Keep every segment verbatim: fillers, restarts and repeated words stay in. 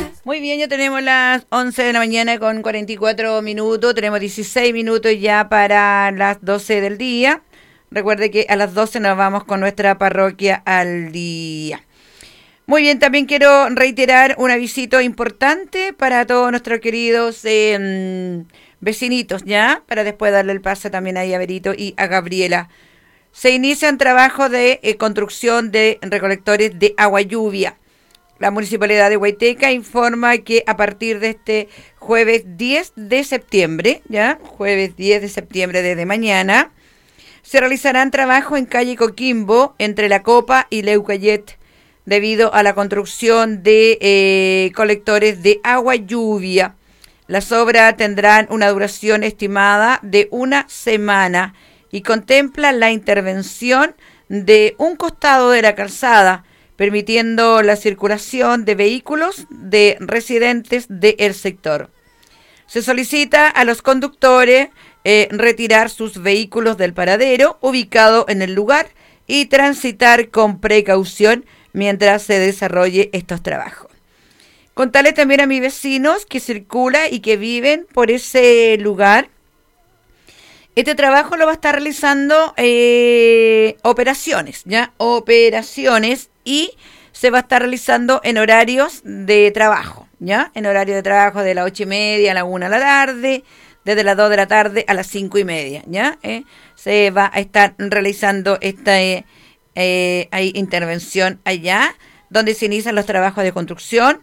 Muy bien, ya tenemos las once de la mañana con cuarenta y cuatro minutos. Tenemos dieciséis minutos ya para las doce del día. Recuerde que a las doce nos vamos con nuestra parroquia al día. Muy bien, también quiero reiterar un avisito importante para todos nuestros queridos eh, vecinitos, ¿ya? Para después darle el pase también ahí a Berito y a Gabriela. Se inician trabajos de eh, construcción de recolectores de agua lluvia. La Municipalidad de Huayteca informa que a partir de este jueves diez de septiembre, ¿ya? Jueves diez de septiembre desde mañana, se realizarán trabajos en calle Coquimbo entre La Copa y Leucayet debido a la construcción de eh, colectores de agua lluvia. Las obras tendrán una duración estimada de una semana y contemplan la intervención de un costado de la calzada, permitiendo la circulación de vehículos de residentes del sector. Se solicita a los conductores eh, retirar sus vehículos del paradero ubicado en el lugar y transitar con precaución mientras se desarrolle estos trabajos. Contarle también a mis vecinos que circulan y que viven por ese lugar. Este trabajo lo va a estar realizando eh, operaciones, ¿ya? Operaciones y se va a estar realizando en horarios de trabajo, ¿ya? En horario de trabajo de las ocho y media a la una de la tarde, desde las dos de la tarde a las cinco y media, ¿ya? Eh, se va a estar realizando esta eh, eh, hay intervención allá, donde se inician los trabajos de construcción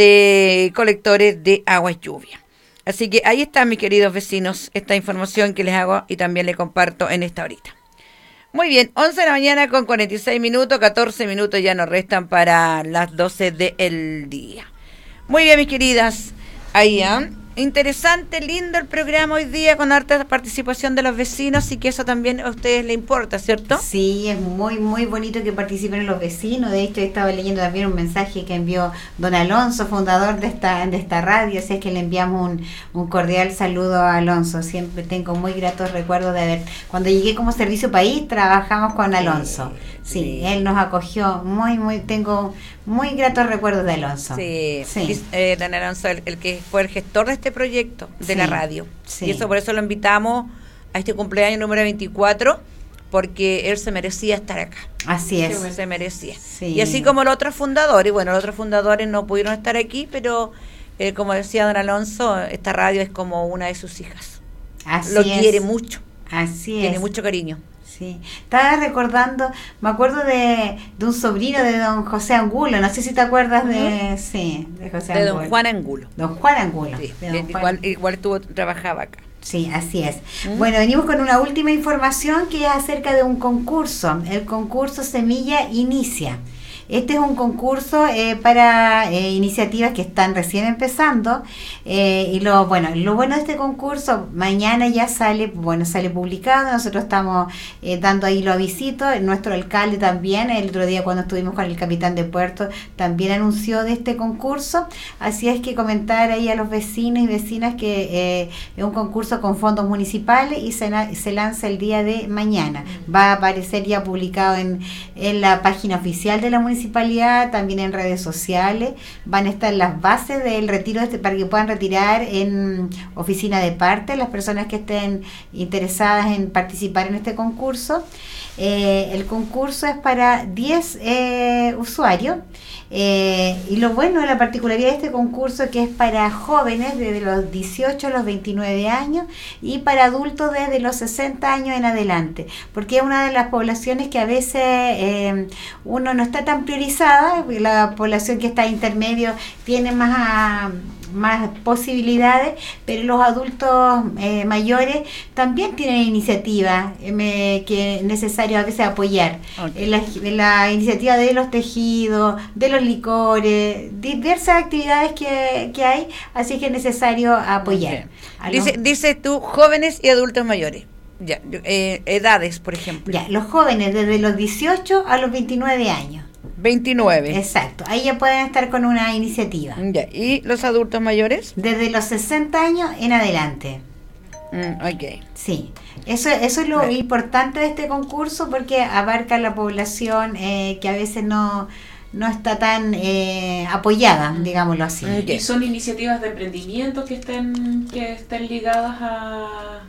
de colectores de agua y lluvia. Así que ahí están, mis queridos vecinos, esta información que les hago y también les comparto en esta horita. Muy bien, once de la mañana con cuarenta y seis minutos, catorce minutos ya nos restan para las doce del día. Muy bien, mis queridas, ahí, ¿eh? Interesante, lindo el programa hoy día con harta participación de los vecinos y que eso también a ustedes les importa, ¿cierto? Sí, es muy, muy bonito que participen los vecinos. De hecho, estaba leyendo también un mensaje que envió don Alonso, fundador de esta de esta radio, así es que le enviamos un, un cordial saludo a Alonso. Siempre tengo muy gratos recuerdos de haber, cuando llegué como Servicio País, trabajamos con Alonso. Sí, sí, él nos acogió muy, muy, tengo muy gratos recuerdos de Alonso. Sí, sí. Eh, don Alonso, el, el que fue el gestor de este proyecto, de sí, la radio. Sí. Y eso por eso lo invitamos a este cumpleaños número veinticuatro, porque él se merecía estar acá. Así es. Se merecía. Sí. Y así como los otros fundadores, bueno, los otros fundadores no pudieron estar aquí, pero eh, como decía don Alonso, esta radio es como una de sus hijas. Así lo es. quiere mucho. Así Tiene es. mucho cariño. Sí, estaba recordando, me acuerdo de, de un sobrino de don José Angulo, no sé si te acuerdas de, uh-huh. sí, de José de Angulo. don Juan Angulo. Don Juan Angulo. Sí, de don igual, Juan. igual estuvo, trabajaba acá. Sí, así es. ¿Mm? Bueno, venimos con una última información que es acerca de un concurso, el concurso Semilla Inicia. Este es un concurso eh, para eh, iniciativas que están recién empezando eh, y lo bueno lo bueno de este concurso, mañana ya sale, bueno, sale publicado, nosotros estamos eh, dando ahí los avisitos, nuestro alcalde también, el otro día cuando estuvimos con el capitán de puerto, también anunció de este concurso, así es que comentar ahí a los vecinos y vecinas que eh, es un concurso con fondos municipales y se, se lanza el día de mañana, va a aparecer ya publicado en, en la página oficial de la municipalidad, también en redes sociales, van a estar las bases del retiro este, para que puedan retirar en oficina de parte las personas que estén interesadas en participar en este concurso. Eh, el concurso es para diez eh, usuarios eh, y lo bueno, la particularidad de este concurso es que es para jóvenes desde los dieciocho a los veintinueve años y para adultos desde los sesenta años en adelante, porque es una de las poblaciones que a veces eh, uno no está tan priorizada, la población que está intermedio tiene más a, más posibilidades, pero los adultos eh, mayores también tienen iniciativas eh, que es necesario a veces apoyar. Okay. En la, en la iniciativa de los tejidos, de los licores, diversas actividades que, que hay, así que es necesario apoyar. Okay. Dice, los... Dices tú, jóvenes y adultos mayores. Ya, eh, edades, por ejemplo. Ya, los jóvenes desde los dieciocho a los veintinueve años. veintinueve. Exacto, ahí ya pueden estar con una iniciativa. Ya, ¿y los adultos mayores? Desde los sesenta años en adelante. Mm, ok. Sí, eso, eso es lo right. importante de este concurso porque abarca la población eh, que a veces no, no está tan eh, apoyada, digámoslo así. Okay. ¿Y son iniciativas de emprendimiento que estén, que estén ligadas a...?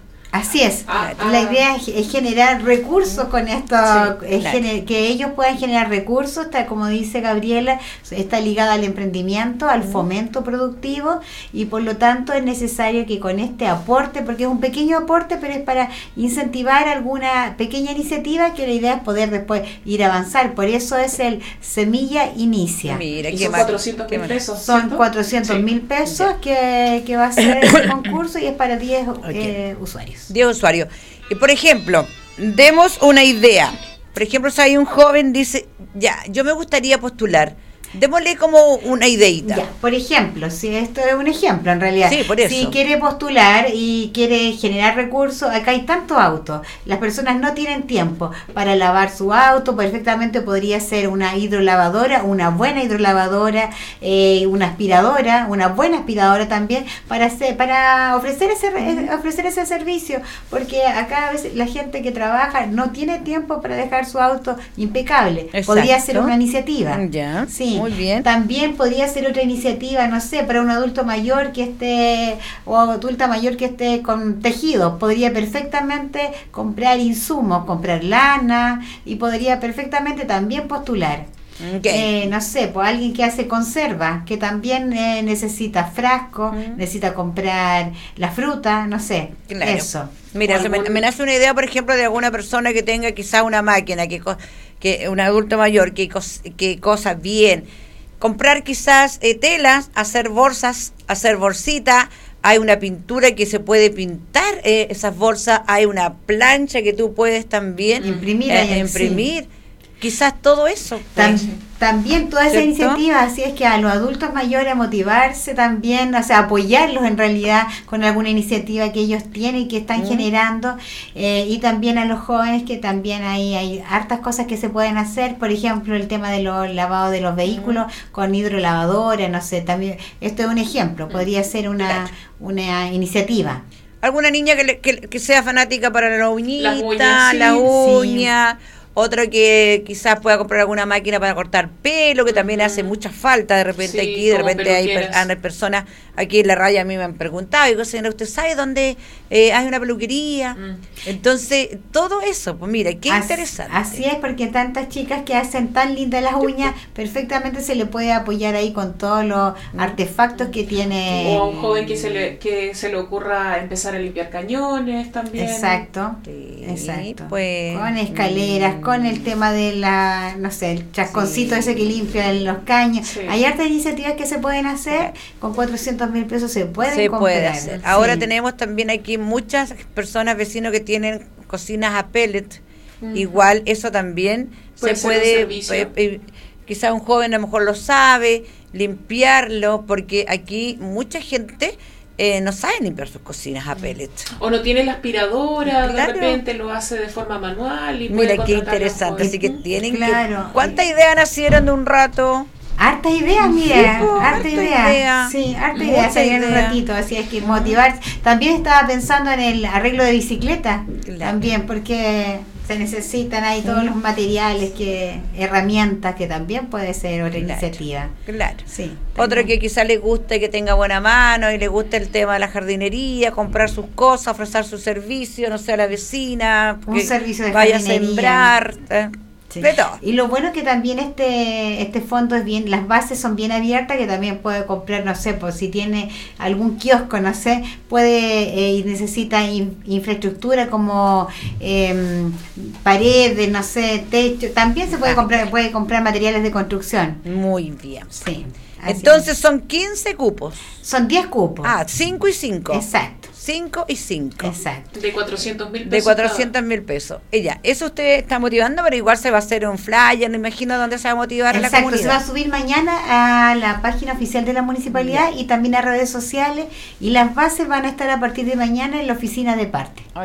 Así es, Ah, la ah. idea es, es generar recursos con esto, Sí, es claro. gener- que ellos puedan generar recursos, está, como dice Gabriela, está ligada al emprendimiento, al fomento productivo, y por lo tanto es necesario que con este aporte, porque es un pequeño aporte, pero es para incentivar alguna pequeña iniciativa, que la idea es poder después ir a avanzar, por eso es el Semilla Inicia. Mira, Y qué son mar- cuatrocientos qué mil mar- pesos. Son ¿cierto? cuatrocientos Sí. mil pesos Ya. que, que va a ser el concurso, y es para diez eh, usuarios. diez usuarios. Y por ejemplo, demos una idea. Por ejemplo, si hay un joven dice, ya, yo me gustaría postular. Démosle como una ideita. Ya, por ejemplo, si esto es un ejemplo en realidad. Sí, por eso. Si quiere postular y quiere generar recursos, acá hay tantos autos. Las personas no tienen tiempo para lavar su auto. Perfectamente podría ser una hidrolavadora, una buena hidrolavadora, eh, una aspiradora, una buena aspiradora también, para hacer, para ofrecer ese re- ofrecer ese servicio. Porque acá a veces la gente que trabaja no tiene tiempo para dejar su auto impecable. Exacto. Podría ser una iniciativa. Ya, Sí. muy bien. También podría ser otra iniciativa, no sé, para un adulto mayor que esté, o adulta mayor que esté con tejidos. Podría perfectamente comprar insumos, comprar lana, y podría perfectamente también postular. Ok. Eh, no sé, pues alguien que hace conserva, que también eh, necesita frasco, Mm. necesita comprar la fruta, no sé, Claro. eso. Mira, O se me, algún- me nace una idea, por ejemplo, de alguna persona que tenga quizá una máquina, que, co- que un adulto mayor, que, cos- que cosa bien. Comprar quizás eh, telas, hacer bolsas, hacer bolsitas. Hay una pintura que se puede pintar eh, esas bolsas. Hay una plancha que tú puedes también Imprimir eh, ahí en sí. imprimir. Quizás todo eso. Tam- Sí. También toda esa ¿Cierto? iniciativa, así es que a los adultos mayores motivarse también, o sea, apoyarlos en realidad con alguna iniciativa que ellos tienen y que están Mm. generando, eh, y también a los jóvenes, que también hay, hay hartas cosas que se pueden hacer, por ejemplo el tema de los lavados de los vehículos con hidrolavadora, no sé, también esto es un ejemplo, podría ser una, Claro. una iniciativa. Alguna niña que, le- que, que sea fanática para la uñita, Las uñas, sí, la sí. uña. Otro que quizás pueda comprar alguna máquina para cortar pelo, que también Ujú. hace mucha falta de repente Sí, aquí, de como repente hay per- peluqueras. hay personas aquí en la raya a mí me han preguntado, digo, señora, ¿usted sabe dónde eh, hay una peluquería? Mm. Entonces, todo eso, pues mira, qué Así- interesante. Así es, porque tantas chicas que hacen tan lindas las uñas, perfectamente se le puede apoyar ahí con todos los artefactos que tiene. O a un joven que se le que se le ocurra empezar a limpiar cañones también. Exacto. Sí, Exacto. pues, Con escaleras, mm. con el tema de la, no sé, el chasconcito Sí. ese que limpia los caños. Sí. Hay hartas iniciativas que se pueden hacer, con cuatrocientos mil pesos se pueden se comprar. puede hacer. Ahora Sí. tenemos también aquí muchas personas, vecinos que tienen cocinas a pellet. Mm. Igual eso también Puede se ser un puede, servicio. eh, eh, quizá un joven a lo mejor lo sabe, limpiarlo, porque aquí mucha gente eh, no sabe limpiar sus cocinas a pellet. O no tiene la aspiradora, Claro. de repente lo hace de forma manual y Mira puede qué contratar a un interesante, joven. así que tienen Claro. que... ¿Cuántas ideas nacieron de un rato? Hartas ideas, mira, Sí, po, harta harta idea. idea. Sí, harta Mucha idea, salieron un idea. ratito, así es que motivarse. También estaba pensando en el arreglo de bicicleta, Claro. también, porque se necesitan ahí todos los materiales, que herramientas, que también puede ser otra Claro. iniciativa. Claro. Sí. Otro también. que quizá le guste, que tenga buena mano y le guste el tema de la jardinería, comprar sus cosas, ofrecer su servicio, no sé, a la vecina, Un que servicio de vaya a jardinería. sembrar, eh, Sí. de todo. Y lo bueno es que también este este fondo es bien, las bases son bien abiertas, que también puede comprar, no sé, pues si tiene algún kiosco, no sé, puede eh, y necesita in- infraestructura como eh, paredes, no sé, techo, también se puede Ah, comprar, puede comprar materiales de construcción. Muy bien. Sí. así Entonces son quince cupos. es. Son diez cupos. Ah, cinco y cinco. Exacto, cinco y cinco. exacto. De cuatrocientos mil pesos. De cuatrocientos mil pesos. Ella, eso usted está motivando, pero igual se va a hacer un flyer, no imagino dónde se va a motivar a la Exacto, se va a comunidad. subir mañana a la página oficial de la municipalidad y también a redes sociales, y las bases van a estar a partir de mañana en la oficina de parte. Ok,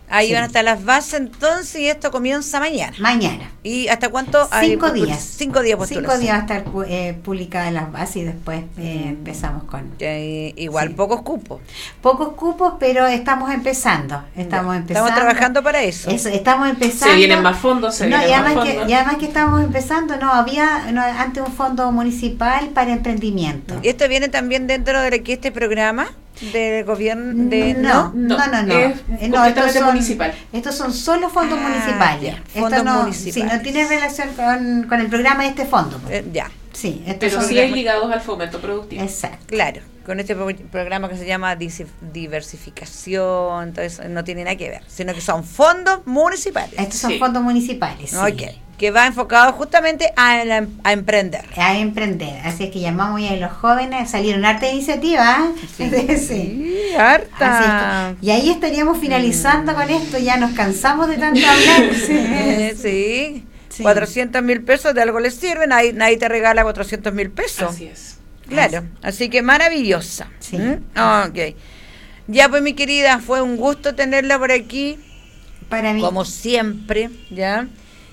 Ahí Sí. van a estar las bases entonces y esto comienza mañana. Mañana. ¿Y hasta cuánto? hay Cinco postula- días. Cinco días Cinco postulación. días va a estar pu- eh, publicadas las bases y después eh, empezamos con... Eh, igual, Sí. pocos cupos. Pocos cupos, pero estamos empezando. Estamos Ya. empezando. Estamos trabajando para eso. Eso, estamos empezando. Se vienen más fondos, se No, vienen y más además, fondos. que, y además que estamos empezando, no, había no, antes un fondo municipal para emprendimiento. ¿Y esto viene también dentro de que este programa del gobierno? De, no, ¿no? no, no, no. Es Eh, no, completamente estos son, municipal. estos son solo fondos Ah, municipales. ya, Esto fondos no, municipales. Sí, no tiene relación con, con el programa de este fondo. pues. Eh, ya, Sí, estos Pero son sí hay ligados al fomento productivo. Exacto. claro. Con este pro- programa que se llama disi- diversificación, entonces no tiene nada que ver, sino que son fondos municipales. Estos son Sí. fondos municipales. sí. Ok, que va enfocado justamente a, la- a emprender. A emprender. Así es que llamamos ya a los jóvenes, salieron harta iniciativas. Sí, Sí. Sí, harta. Así es que- y ahí estaríamos finalizando con esto, ya nos cansamos de tanto hablar. Eh, Sí. sí, Sí. cuatrocientos mil pesos de algo les sirve, nadie, nadie te regala cuatrocientos mil pesos. Así es. Claro, así que maravillosa. Sí. ¿Mm? Ok. Ya pues mi querida, fue un gusto tenerla por aquí, Para mí. como siempre, ¿ya?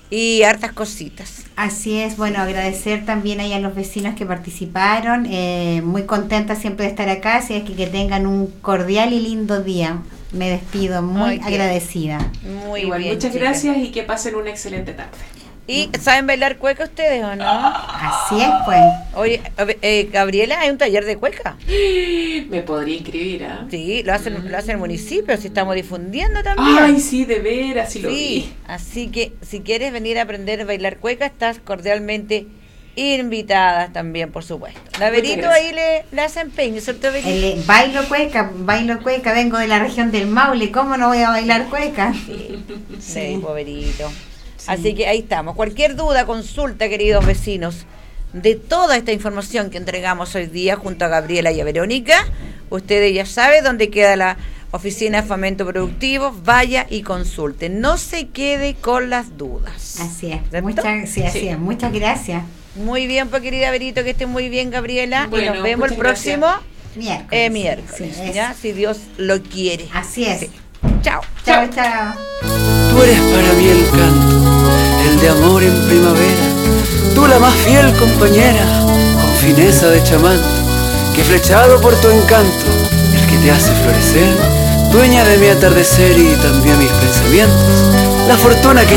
Y hartas cositas. Así es, bueno, agradecer también ahí a los vecinos que participaron, eh, muy contenta siempre de estar acá, así es que que tengan un cordial y lindo día. Me despido muy Ay, qué- agradecida. Muy Igual, bien. muchas chicas. gracias y que pasen una excelente tarde. ¿Y saben bailar cueca ustedes o no? Así es, pues. Oye, a ver, eh, Gabriela, ¿hay un taller de cueca? Me podría inscribir, ¿ah? Sí, lo hacen, lo hace el municipio, si estamos difundiendo también. Ay, sí, de veras, sí lo Sí, vi. así que si quieres venir a aprender a bailar cueca, estás cordialmente invitada también, por supuesto. La Muchas Verito gracias. ahí le, le hace empeño, ¿cierto, Verito? El, eh, bailo cueca, bailo cueca, vengo de la región del Maule, ¿cómo no voy a bailar cueca? Sí, Verito. Así que ahí estamos. Cualquier duda, consulta, queridos vecinos, de toda esta información que entregamos hoy día junto a Gabriela y a Verónica, ustedes ya saben dónde queda la oficina de fomento productivo, vaya y consulte. No se quede con las dudas. Así es, ¿Cierto? muchas, sí, así Sí. es, muchas gracias. Muy bien, pues querida Verito, que esté muy bien, Gabriela. y Bueno, nos vemos el muchas gracias. próximo Miércoles. eh, miércoles, Sí, es. ¿ya? Si Dios lo quiere. Así es. Sí. Chao. Chao, chao. Tú eres para mí el canto, el de amor en primavera. Tú la más fiel compañera, con fineza de chamán, que flechado por tu encanto, el que te hace florecer, dueña de mi atardecer y también mis pensamientos, la fortuna que